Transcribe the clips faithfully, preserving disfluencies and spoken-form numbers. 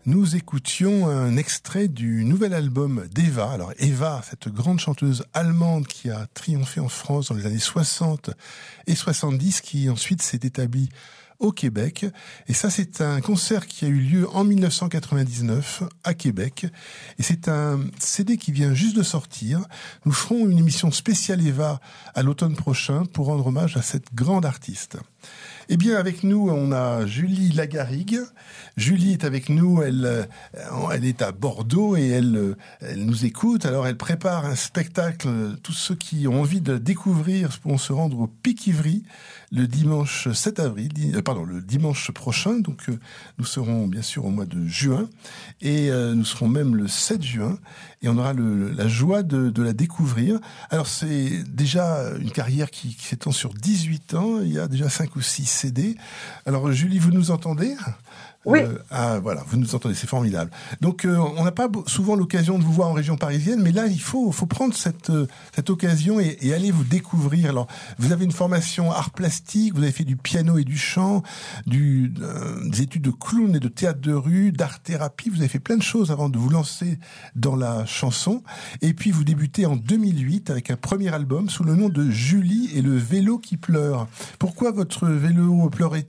Nous écoutions un extrait du nouvel album d'Eva. Alors Eva, cette grande chanteuse allemande qui a triomphé en France dans les années soixante et soixante-dix, qui ensuite s'est établie au Québec. Et ça, c'est un concert qui a eu lieu en mille neuf cent quatre-vingt-dix-neuf à Québec. Et c'est un C D qui vient juste de sortir. Nous ferons une émission spéciale Eva à l'automne prochain pour rendre hommage à cette grande artiste. Eh bien, avec nous, on a Julie Lagarigue. Julie est avec nous, elle, elle est à Bordeaux et elle, elle nous écoute. Alors, elle prépare un spectacle. Tous ceux qui ont envie de la découvrir pourront se rendre au Pic-Ivry le dimanche sept avril, pardon, le dimanche prochain. Donc, nous serons bien sûr au mois de juin et nous serons même le sept juin et on aura le, la joie de, de la découvrir. Alors, c'est déjà une carrière qui, qui s'étend sur dix-huit ans. Il y a déjà cinq ou six C D. Alors, Julie, vous nous entendez ? Oui. Euh, ah, voilà, vous nous entendez, c'est formidable. Donc, euh, on n'a pas souvent l'occasion de vous voir en région parisienne, mais là, il faut, faut prendre cette, euh, cette occasion et, et aller vous découvrir. Alors, vous avez une formation art plastique, vous avez fait du piano et du chant, du, euh, des études de clown et de théâtre de rue, d'art-thérapie. Vous avez fait plein de choses avant de vous lancer dans la chanson. Et puis, vous débutez en deux mille huit avec un premier album sous le nom de Julie et le vélo qui pleure. Pourquoi votre vélo pleurait-il ?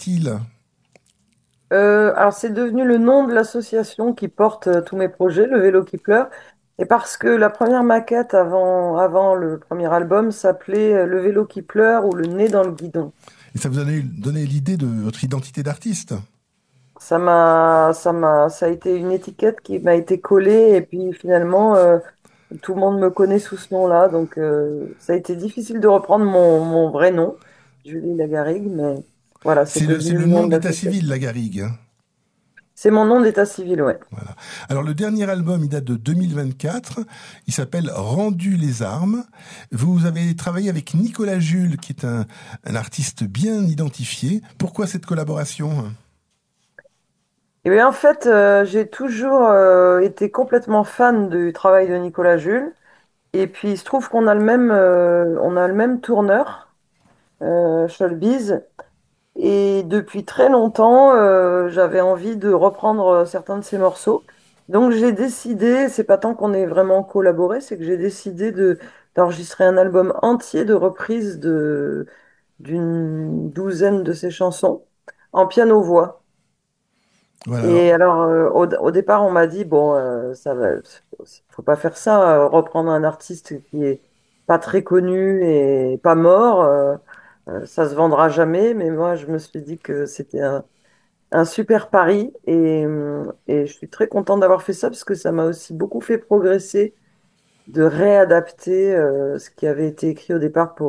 Euh, alors, c'est devenu le nom de l'association qui porte euh, tous mes projets, Le Vélo qui pleure. Et parce que la première maquette avant, avant le premier album s'appelait euh, Le Vélo qui pleure ou Le nez dans le guidon. Et ça vous a donné l'idée de votre identité d'artiste ? Ça m'a, ça m'a, ça a été une étiquette qui m'a été collée et puis finalement, euh, tout le monde me connaît sous ce nom-là. Donc, euh, ça a été difficile de reprendre mon, mon vrai nom, Julie Lagarigue, mais voilà, c'est C'est le, c'est devenu le le nom nom de d'état l'association. civil, Lagarigue. Hein. C'est mon nom d'état civil, ouais. Voilà. Alors le dernier album, il date de deux mille vingt-quatre. Il s'appelle Rendu les armes. Vous avez travaillé avec Nicolas Jules, qui est un, un artiste bien identifié. Pourquoi cette collaboration ? Et bien, en fait, euh, j'ai toujours euh, été complètement fan du travail de Nicolas Jules. Et puis, il se trouve qu'on a le même, euh, on a le même tourneur, euh, Scholbiz. Et depuis très longtemps, euh, j'avais envie de reprendre euh, certains de ses morceaux. Donc, j'ai décidé, c'est pas tant qu'on ait vraiment collaboré, c'est que j'ai décidé de, d'enregistrer un album entier de reprises de, d'une douzaine de ses chansons en piano-voix. Voilà. Alors, Et alors, euh, au, au départ, on m'a dit, bon, euh, ça va, faut pas faire ça, euh, reprendre un artiste qui est pas très connu et pas mort, euh, euh, ça se vendra jamais. Mais moi, je me suis dit que c'était un, un super pari et, hum, et je suis très contente d'avoir fait ça parce que ça m'a aussi beaucoup fait progresser de réadapter, euh, ce qui avait été écrit au départ pour